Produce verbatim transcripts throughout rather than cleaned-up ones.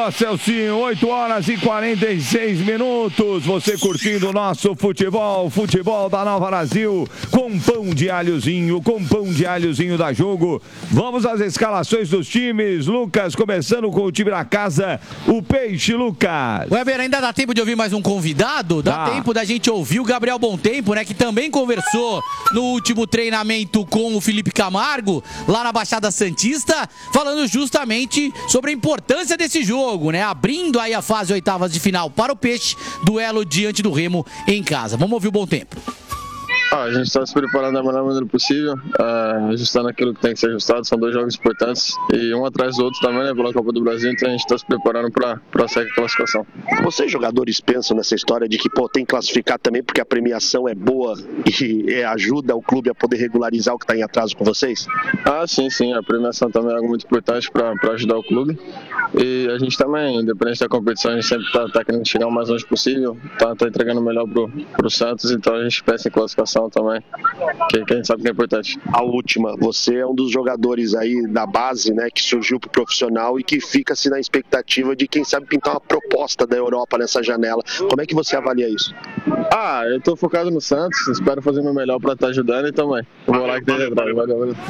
Boa, Celcinho, oito horas e quarenta e seis minutos. Você curtindo o nosso futebol, futebol da Nova Brasil, com pão de alhozinho, com pão de alhozinho da Jogo. Vamos às escalações dos times. Lucas, começando com o time da casa, o Peixe, Lucas. Weber, ainda dá tempo de ouvir mais um convidado? Dá Dá. tempo da gente ouvir o Gabriel Bontempo, né? Que também conversou no último treinamento com o Felipe Camargo, lá na Baixada Santista, falando justamente sobre a importância desse jogo, né? Abrindo aí a fase oitavas de final para o Peixe, duelo diante do Remo em casa. Vamos ouvir o Bontempo. Ah, a gente está se preparando da melhor maneira possível, uh, ajustando aquilo que tem que ser ajustado. São dois jogos importantes e um atrás do outro também, né, pela Copa do Brasil, então a gente está se preparando para a classificação. Vocês jogadores pensam nessa história de que pô, tem que classificar também porque a premiação é boa e é, ajuda o clube a poder regularizar o que está em atraso com vocês? Ah, sim, sim, a premiação também é algo muito importante para ajudar o clube e a gente também, independente da competição, a gente sempre está tá querendo chegar o mais longe possível, está tá entregando o melhor para o Santos, então a gente pensa em classificação também, que, que a gente sabe que é importante. A última, você é um dos jogadores aí da base, né, que surgiu pro profissional e que fica-se na expectativa de quem sabe pintar uma proposta da Europa nessa janela. Como é que você avalia isso? Ah, eu tô focado no Santos, espero fazer o meu melhor para estar ajudando e também. Vou lá que tem atrás, valeu, valeu.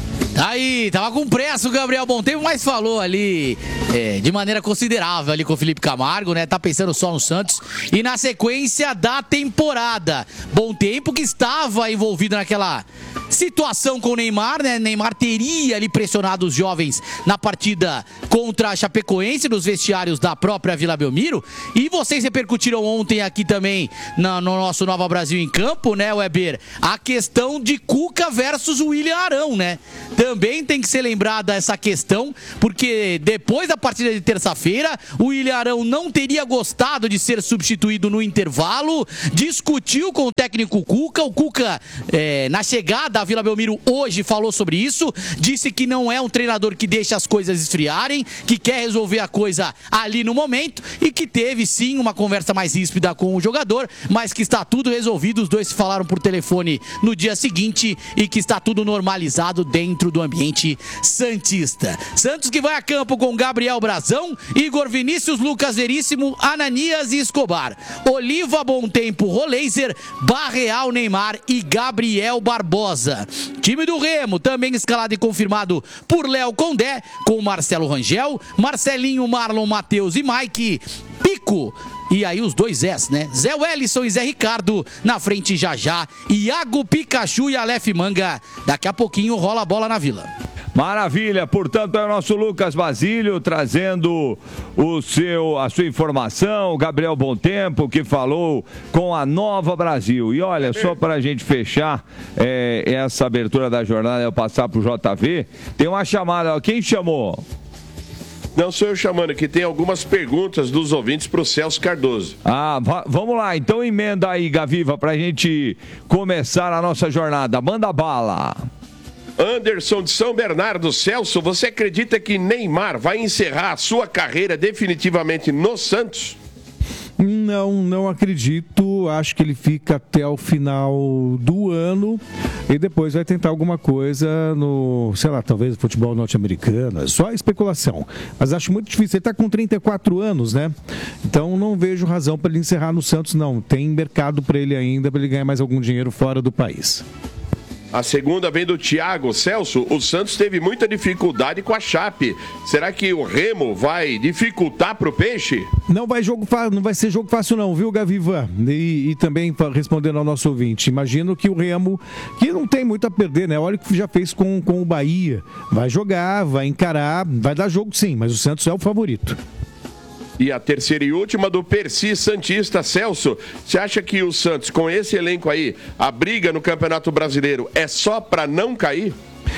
Aí, tava com pressa o Gabriel Bontempo, mas falou ali é, de maneira considerável ali com o Felipe Camargo, né? Tá pensando só no Santos. E na sequência da temporada, Bontempo que estava envolvido naquela situação com o Neymar, né? Neymar teria ali pressionado os jovens na partida contra a Chapecoense, nos vestiários da própria Vila Belmiro. E vocês repercutiram ontem aqui também na, no nosso Nova Brasil em Campo, né, Weber? A questão de Cuca versus William Arão, né? Também tem que ser lembrada essa questão, porque depois da partida de terça-feira, o William Arão não teria gostado de ser substituído no intervalo, discutiu com o técnico Cuca. O Cuca, é, na chegada à Vila Belmiro hoje, falou sobre isso, disse que não é um treinador que deixa as coisas esfriarem, que quer resolver a coisa ali no momento e que teve sim uma conversa mais ríspida com o jogador, mas que está tudo resolvido. Os dois se falaram por telefone no dia seguinte e que está tudo normalizado dentro do ambiente santista. Santos que vai a campo com Gabriel Brazão, Igor Vinícius, Lucas Veríssimo, Ananias e Escobar, Oliva, Bontempo, Roleiser, Barreal, Neymar e Gabriel Barbosa. Time do Remo também escalado e confirmado por Léo Condé, com Marcelo Rangel, Marcelinho, Marlon, Matheus e Mike, Pico. E aí os dois S, né? Zé Wellison e Zé Ricardo na frente já já. Iago, Pikachu e Aleph Manga. Daqui a pouquinho rola a bola na Vila. Maravilha, portanto é o nosso Lucas Basílio trazendo o seu, a sua informação, o Gabriel Bontempo que falou com a Nova Brasil. E olha, só para a gente fechar é, essa abertura da jornada, eu passar para o J V, tem uma chamada, quem chamou? Não sou eu chamando aqui, tem algumas perguntas dos ouvintes para o Celso Cardoso. Ah, vamos lá, então emenda aí, Gaviva, para a gente começar a nossa jornada. Manda bala. Anderson de São Bernardo. Celso, você acredita que Neymar vai encerrar a sua carreira definitivamente no Santos? Não, não acredito. Acho que ele fica até o final do ano e depois vai tentar alguma coisa no, sei lá, talvez futebol norte-americano. É só especulação. Mas acho muito difícil. Ele está com trinta e quatro anos, né? Então não vejo razão para ele encerrar no Santos, não. Tem mercado para ele ainda, para ele ganhar mais algum dinheiro fora do país. A segunda vem do Thiago. Celso, o Santos teve muita dificuldade com a Chape. Será que o Remo vai dificultar para o Peixe? Não vai, jogo, não vai ser jogo fácil não, viu, Gaviva? E, e também respondendo ao nosso ouvinte, imagino que o Remo, que não tem muito a perder, né? Olha o que já fez com, com o Bahia. Vai jogar, vai encarar, vai dar jogo sim, mas o Santos é o favorito. E a terceira e última do Percy Santista. Celso, você acha que o Santos, com esse elenco aí, a briga no Campeonato Brasileiro é só para não cair?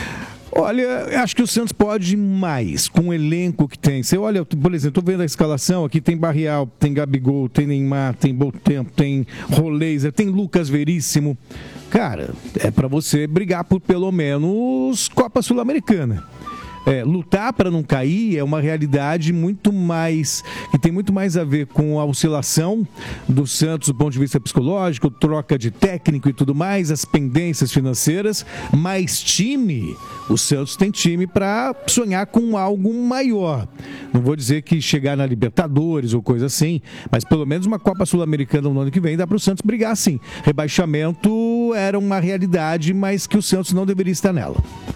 Olha, acho que o Santos pode mais com o elenco que tem. Você olha, por exemplo, estou vendo a escalação aqui, tem Barreal, tem Gabigol, tem Neymar, tem Bontempo, tem Roleiser, tem Lucas Veríssimo. Cara, é para você brigar por pelo menos Copa Sul-Americana. é, lutar para não cair é uma realidade muito mais, que tem muito mais a ver com a oscilação do Santos do ponto de vista psicológico, troca de técnico e tudo mais, as pendências financeiras, mas time, o Santos tem time para sonhar com algo maior. Não vou dizer que chegar na Libertadores ou coisa assim, mas pelo menos uma Copa Sul-Americana no ano que vem dá para o Santos brigar sim. Rebaixamento era uma realidade, mas que o Santos não deveria estar nela.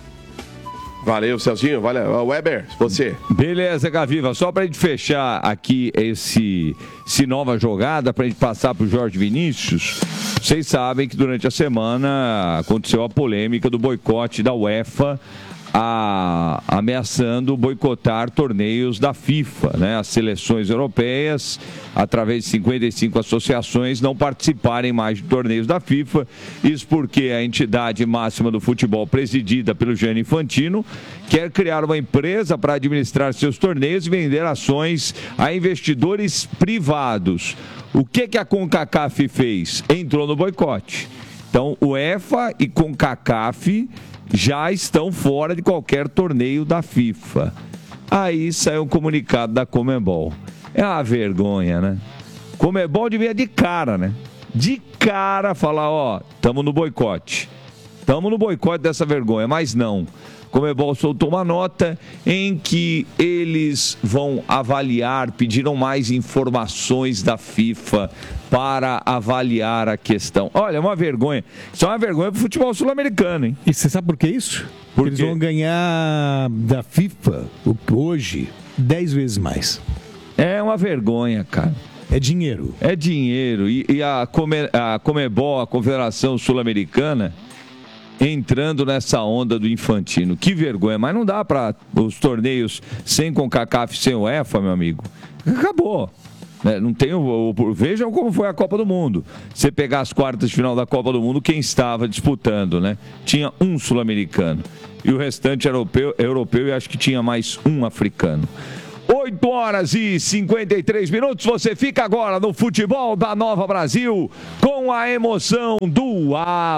Valeu, Celcinho. Valeu. Weber, você. Beleza, Gaviva. Só pra gente fechar aqui esse, esse nova jogada, pra gente passar pro Jorge Vinícius. Vocês sabem que durante a semana aconteceu a polêmica do boicote da UEFA, a, ameaçando boicotar torneios da FIFA, né? As seleções europeias, através de cinquenta e cinco associações, não participarem mais de torneios da FIFA. Isso porque a entidade máxima do futebol, presidida pelo Gianni Infantino, quer criar uma empresa para administrar seus torneios e vender ações a investidores privados. O que, que a CONCACAF fez? Entrou no boicote. Então, UEFA e CONCACAF já estão fora de qualquer torneio da FIFA. Aí saiu um comunicado da Conmebol. É uma vergonha, né? Conmebol devia de cara, né? De cara falar, ó, estamos no boicote. Estamos no boicote dessa vergonha, mas não. Conmebol soltou uma nota em que eles vão avaliar, pediram mais informações da FIFA para avaliar a questão. Olha, é uma vergonha. Isso é uma vergonha para o futebol sul-americano, hein? E você sabe por que isso? Porque eles vão ganhar da FIFA hoje dez vezes mais. É uma vergonha, cara. É dinheiro. É dinheiro. E, e a, Come, a Conmebol, a Confederação Sul-Americana, entrando nessa onda do Infantino. Que vergonha. Mas não dá para os torneios sem CONCACAF, sem UEFA, meu amigo. Acabou. Não tem o, o, vejam como foi a Copa do Mundo. Você pegar as quartas de final da Copa do Mundo, quem estava disputando, né? Tinha um sul-americano. E o restante europeu, europeu e acho que tinha mais um africano. oito horas e cinquenta e três minutos. Você fica agora no futebol da Nova Brasil com a emoção do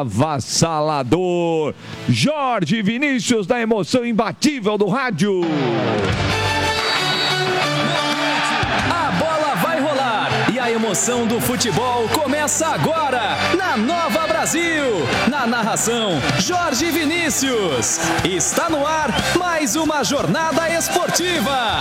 avassalador Jorge Vinícius, da emoção imbatível do rádio. A bola vai rolar e a emoção do futebol começa agora na Nova Brasil. Na narração, Jorge Vinícius. Está no ar mais uma jornada esportiva.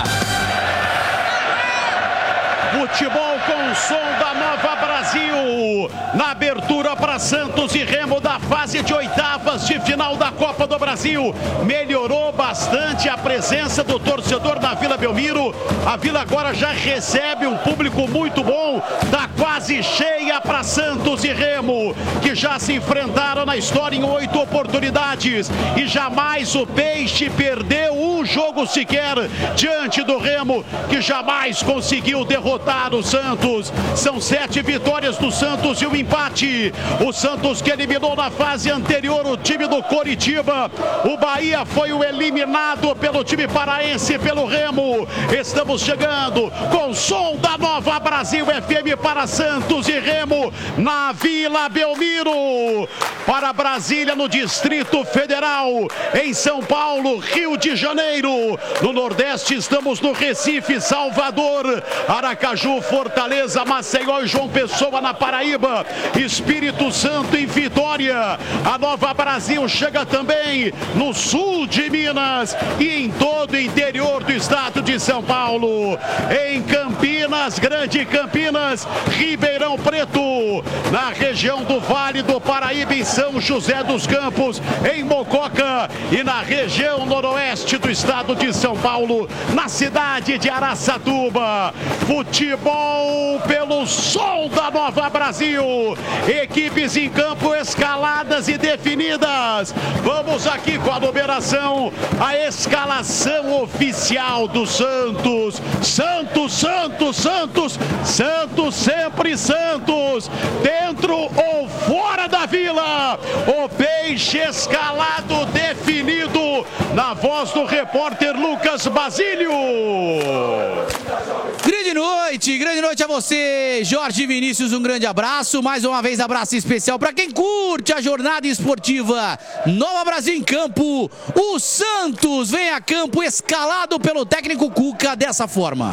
Futebol com o som da Nova Brasil. Na abertura para Santos e Remo da fase de oitavas de final da Copa do Brasil. Melhorou bastante a presença do torcedor na Vila Belmiro. A Vila agora já recebe um público muito bom. Tá quase cheia para Santos e Remo, que já se enfrentaram na história em oito oportunidades. E jamais o Peixe perdeu um jogo sequer diante do Remo, que jamais conseguiu derrotar o Santos. São sete vitórias do Santos e um empate. O Santos que eliminou na fase anterior o time do Coritiba. O Bahia foi o eliminado pelo time paraense, pelo Remo. Estamos chegando com o som da Nova Brasil F M para Santos e Remo na Vila Belmiro. Para Brasília, no Distrito Federal. Em São Paulo, Rio de Janeiro. No Nordeste estamos no Recife, Salvador, Aracaju, Fortaleza, Maceió e João Pessoa na Paraíba. Espírito Santo em Vitória. A Nova Brasil chega também no sul de Minas e em todo o interior do estado de São Paulo. Em Campinas, Grande Campinas, Ribeirão Preto, na região do Vale do Paraíba, em São José dos Campos, em Mococa e na região noroeste do estado de São Paulo, na cidade de Araçatuba. Futebol pelo som da Nova Brasil. Equipes em campo escaladas e definidas. Vamos aqui com a numeração, a escalação oficial do Santos. Santos, Santos, Santos, Santos, sempre Santos. Dentro ou fora da Vila. O Peixe escalado, definido, na voz do repórter Lucas Basílio. Grande noite, grande noite a você, Jorge Vinícius, um grande abraço, mais uma vez abraço especial para quem curte a jornada esportiva Nova Brasil em campo. O Santos vem a campo escalado pelo técnico Cuca dessa forma: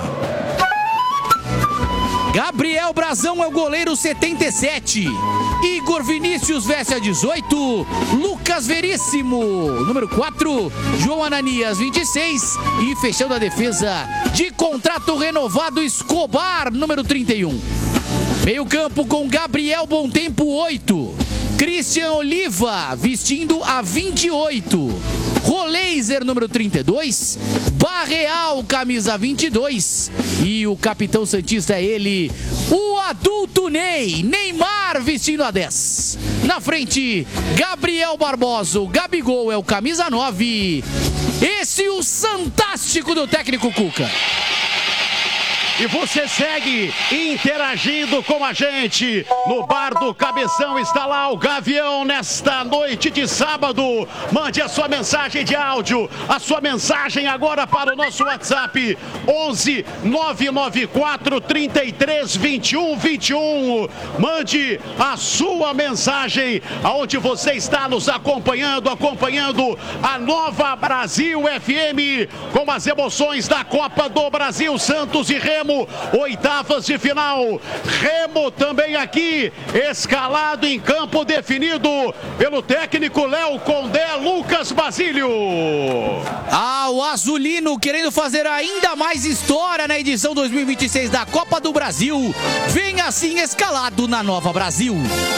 Gabriel Brazão é o goleiro setenta e sete, Igor Vinícius veste a dezoito, Lucas Veríssimo, número quatro, João Ananias, vinte e seis, e fechando a defesa de contrato renovado, Escobar, número trinta e um. Meio campo com Gabriel Bom Tempo, oito, Christian Oliva, vestindo a vinte e oito, Roleiser, número trinta e dois, Barreal, camisa vinte e dois, e o capitão santista é ele, o adulto Ney, Neymar, vestindo a dez. Na frente, Gabriel Barbosa, o Gabigol é o camisa nove. Esse é o fantástico do técnico Cuca. E você segue interagindo com a gente. No bar do Cabeção está lá o Gavião nesta noite de sábado. Mande a sua mensagem de áudio, a sua mensagem agora para o nosso WhatsApp onze nove nove quatro, trinta e três, vinte e um, vinte e um. Mande a sua mensagem aonde você está nos acompanhando, acompanhando a Nova Brasil F M com as emoções da Copa do Brasil. Santos e Remo, oitavas de final. Remo também aqui, escalado em campo, definido pelo técnico Léo Condé, Lucas Basílio. Ah, o azulino querendo fazer ainda mais história na edição dois mil e vinte e seis da Copa do Brasil. Vem assim escalado na Nova Brasil.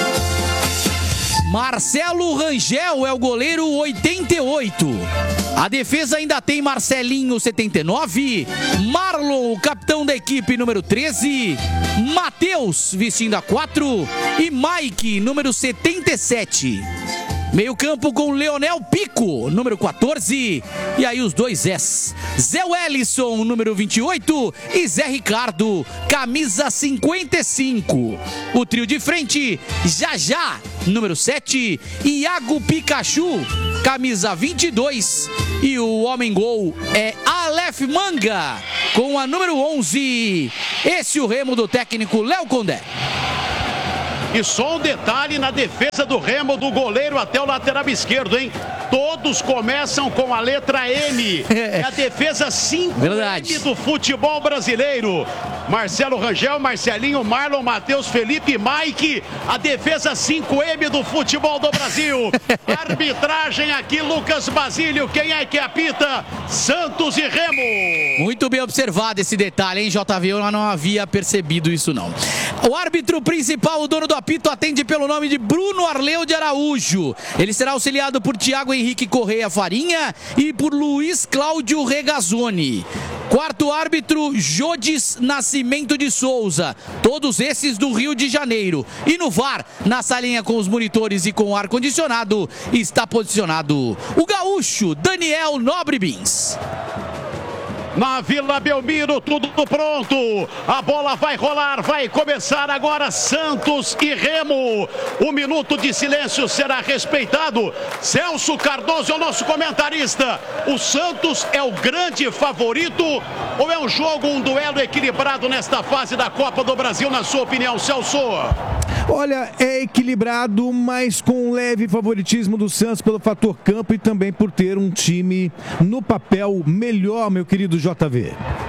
Marcelo Rangel é o goleiro, oitenta e oito. A defesa ainda tem Marcelinho, setenta e nove. Marlon, o capitão da equipe, número treze. Matheus, vestindo a quatro. E Mike, número setenta e sete. Meio campo com Leonel Pico, número quatorze. E aí os dois S. Zé Wellison, número vinte e oito. E Zé Ricardo, camisa cinquenta e cinco. O trio de frente, Jajá, número sete. Iago Pikachu, camisa vinte e dois. E o homem-gol é Aleph Manga, com a número onze. Esse é o Remo do técnico Léo Condé. E só um detalhe na defesa do Remo, do goleiro até o lateral esquerdo, hein? Todos começam com a letra M. É a defesa cinco M do futebol brasileiro. Marcelo Rangel, Marcelinho, Marlon, Matheus, Felipe, Mike. A defesa cinco M do futebol do Brasil. Arbitragem aqui, Lucas Basílio. Quem é que apita? Santos e Remo. Muito bem observado esse detalhe, hein, J V? Eu não havia percebido isso, não. O árbitro principal, o dono do apito, atende pelo nome de Bruno Arleu de Araújo. Ele será auxiliado por Tiago Henrique Correia Farinha e por Luiz Cláudio Regazzoni. Quarto árbitro, Jodes Nascimento de Souza. Todos esses do Rio de Janeiro. E no V A R, na salinha com os monitores e com o ar-condicionado, está posicionado o gaúcho Daniel Nobre Bins. Na Vila Belmiro, tudo pronto. A bola vai rolar, vai começar agora Santos e Remo. Um minuto de silêncio será respeitado. Celso Cardoso é o nosso comentarista. O Santos é o grande favorito ou é um jogo, um duelo equilibrado nesta fase da Copa do Brasil, na sua opinião, Celso? Olha, é equilibrado, mas com um leve favoritismo do Santos pelo fator campo e também por ter um time no papel melhor, meu querido J V.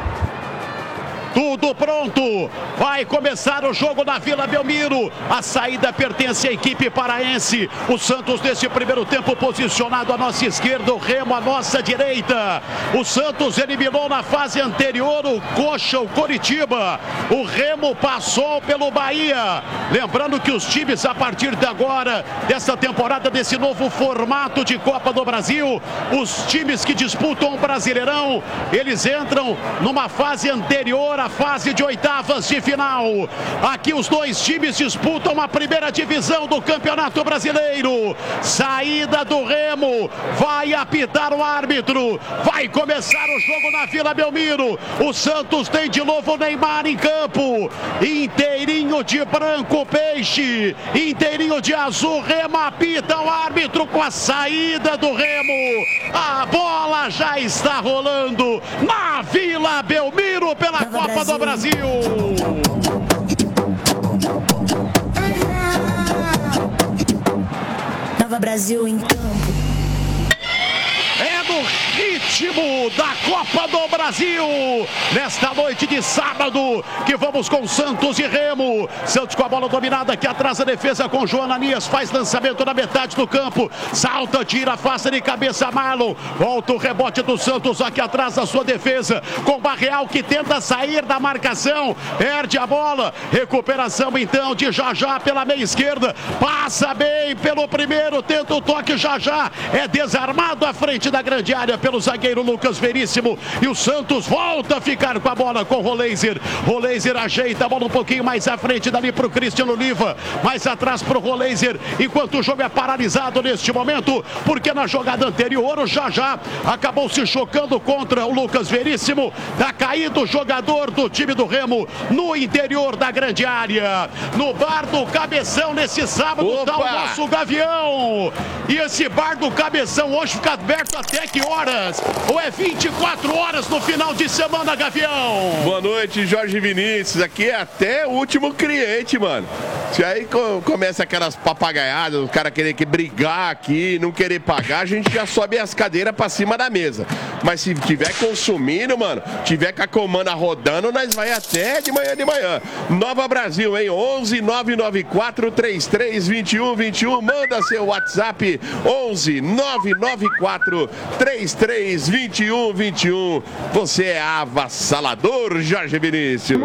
Tudo pronto, vai começar o jogo na Vila Belmiro. A saída pertence à equipe paraense. O Santos nesse primeiro tempo posicionado à nossa esquerda, o Remo à nossa direita. O Santos eliminou na fase anterior o Coxa, o Coritiba. O Remo passou pelo Bahia. Lembrando que os times, a partir de agora, dessa temporada, desse novo formato de Copa do Brasil, os times que disputam o Brasileirão, eles entram numa fase anterior à fase de oitavas de final. Aqui os dois times disputam a primeira divisão do Campeonato Brasileiro. Saída do Remo, vai apitar o árbitro, vai começar o jogo na Vila Belmiro. O Santos tem de novo o Neymar em campo, inteirinho de branco peixe, inteirinho de azul. Remo apita o árbitro com a saída do Remo. A bola já está rolando na Vila Belmiro. título pela Nova Copa Brasil. do Brasil. Nova Brasil em campo. É no ritmo da Copa do Brasil. Nesta noite de sábado, que vamos com Santos e Remo. Santos com a bola dominada aqui atrás da defesa com João Ananias. Faz lançamento na metade do campo. Salta, tira, afasta de cabeça Marlon. Volta o rebote do Santos aqui atrás da sua defesa. Com Barreal que tenta sair da marcação. Perde a bola. Recuperação então de Jajá pela meia esquerda. Passa bem pelo primeiro. Tenta o toque Jajá. É desarmado à frente da grande área pelo zagueiro Lucas Veríssimo. E o Santos volta a ficar com a bola com o Roleiser. Roleiser ajeita a bola um pouquinho mais à frente dali para o Cristiano Oliva. Mais atrás para o Roleiser. Enquanto o jogo é paralisado neste momento. Porque na jogada anterior o Jajá acabou se chocando contra o Lucas Veríssimo. Tá caído o jogador do time do Remo no interior da grande área. No bar do Cabeção nesse sábado está o nosso Gavião. E esse bar do Cabeção hoje fica aberto até que horas? Ou é vinte e quatro horas no final de semana, Gavião? Boa noite, Jorge Vinícius. Aqui é até o último cliente, mano. Se aí co- começa aquelas papagaiadas, o cara querer que brigar aqui, não querer pagar, a gente já sobe as cadeiras pra cima da mesa. Mas se tiver consumindo, mano, tiver com a comanda rodando, nós vai até de manhã de manhã. Nova Brasil, hein? onze nove nove quatro três três dois um dois um. Manda seu WhatsApp. onze nove nove quatro três três dois um dois um. Você é avassalador, Jorge Vinícius.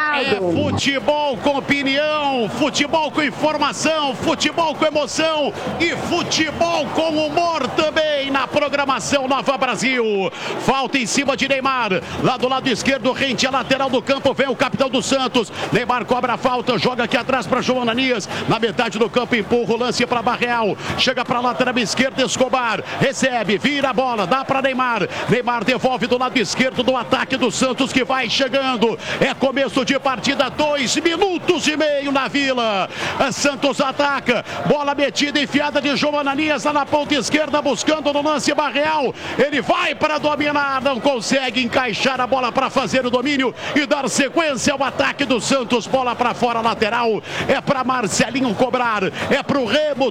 É futebol com opinião, futebol com informação, futebol com emoção e futebol com humor também na programação Nova Brasil. Falta em cima de Neymar, lá do lado esquerdo, rente à lateral do campo, vem o capitão do Santos. Neymar cobra a falta, joga aqui atrás para João Ananias, na metade do campo, empurra o lance para Barreal, chega para a lateral esquerda, Escobar, recebe, vira a bola, dá para Neymar. Neymar devolve do lado esquerdo do ataque do Santos que vai chegando. É começo de partida, dois minutos e meio na Vila. Santos ataca, bola metida, enfiada de João Ananias lá na ponta esquerda, buscando no lance Barreal. Ele vai para dominar, não consegue encaixar a bola para fazer o domínio e dar sequência ao ataque do Santos. Bola para fora, lateral. É para Marcelinho cobrar, é para o Remo